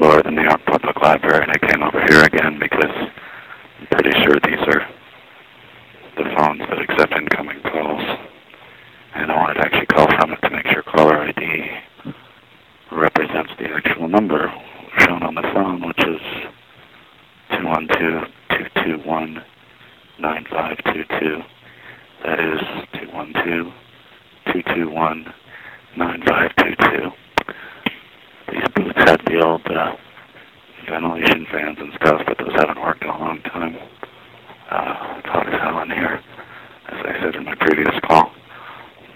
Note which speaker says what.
Speaker 1: floor of the New York Public Library, and I came over here again because I'm pretty sure these are the phones that accept incoming calls. And I wanted to actually call from it to make sure caller ID represents the actual number shown on the phone, which is 212-221-9522. That is 212-221-9522. These booths had the old ventilation fans and stuff, but those haven't worked in a long time. It's hot as hell in here, as I said in my previous call.